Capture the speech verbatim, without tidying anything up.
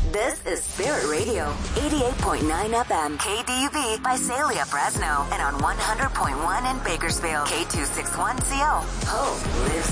This is Spirit Radio, eighty-eight point nine F M, K D U V, Visalia, Fresno, and on one hundred point one in Bakersfield, K two sixty-one C O. Hope lives